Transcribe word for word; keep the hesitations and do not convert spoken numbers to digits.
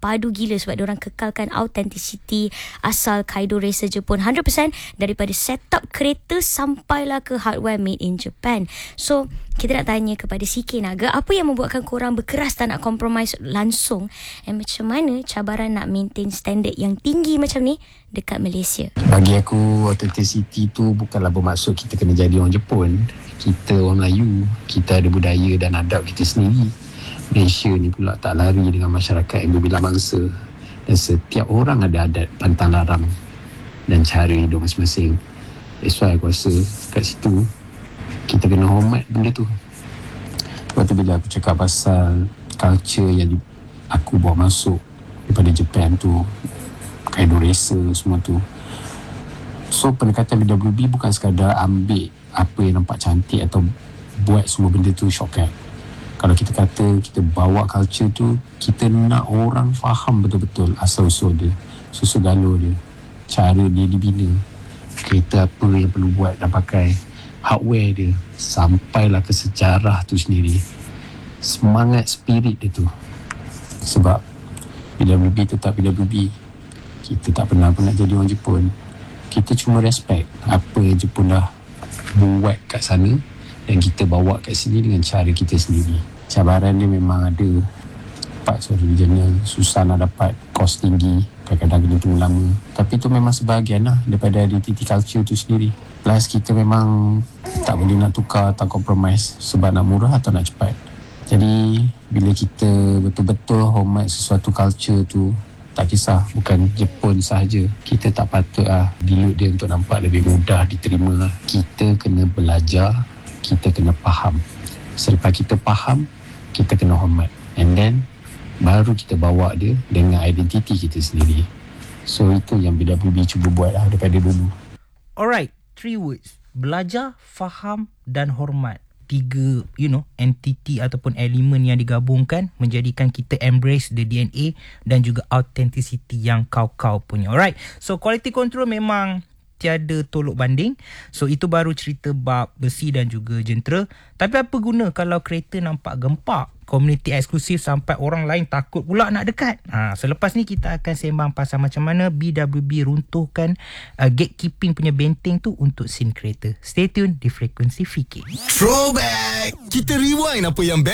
padu gila sebab diorang kekalkan authenticity asal Kaido Racer Jepun one hundred percent daripada setup kereta sampailah ke hardware made in Japan. So kita nak tanya kepada C K Naga, apa yang membuatkan korang berkeras tak nak compromise langsung, and macam mana cabaran nak maintain standard yang tinggi macam ni dekat Malaysia? Bagi aku, authenticity tu bukanlah bermaksud kita kena jadi orang Jepun. Kita orang Melayu, kita ada budaya dan adab kita sendiri. Malaysia ni pula tak lari dengan masyarakat yang berbilang mangsa, dan setiap orang ada adat pantang larang dan cara hidup masing-masing. That's why aku rasa kat situ kita kena hormat benda tu. Lepas tu bila aku cakap pasal culture yang aku bawa masuk daripada Japan tu, Kaido Racer semua tu, so pendekatan B W B bukan sekadar ambil apa yang nampak cantik atau buat semua benda tu shortcut. Kalau kita kata kita bawa culture tu, kita nak orang faham betul-betul asal-usul dia, susu galur dia, cara dia dibina, kereta apa yang perlu buat dan pakai, hardware dia, sampailah ke sejarah tu sendiri, semangat spirit dia tu. Sebab B W B tetap B W B. Kita tak pernah pun nak jadi orang Jepun. Kita cuma respect apa yang Jepun dah buat kat sana dan kita bawa kat sini dengan cara kita sendiri. Cabaran dia memang ada. Part sorry jenis susah nak dapat, kos tinggi, kadang-kadang kena tunggu lama. Tapi tu memang sebahagian lah daripada identity culture tu sendiri. Plus kita memang tak boleh nak tukar atau compromise sebab nak murah atau nak cepat. Jadi bila kita betul-betul hormat sesuatu culture tu, tak kisah bukan Jepun sahaja, kita tak patut lah dilute dia untuk nampak lebih mudah diterima. Kita kena belajar, kita kena faham. Selepas kita faham, kita kena hormat, and then baru kita bawa dia dengan identiti kita sendiri. So itu yang B W B cuba buat lah daripada dulu. Alright, three words: belajar, faham dan hormat. Tiga, you know, entity ataupun elemen yang digabungkan menjadikan kita embrace the D N A dan juga authenticity yang kau-kau punya. Alright, so quality control memang tiada tolok banding. So itu baru cerita bab besi dan juga jentera. Tapi apa guna kalau kereta nampak gempak, community eksklusif sampai orang lain takut pula nak dekat. Ha, selepas ni kita akan sembang pasal macam mana B W B runtuhkan uh, gatekeeping punya benteng tu untuk scene kereta. Stay tune di Frekuensi Fikir. Throwback. Kita rewind apa yang best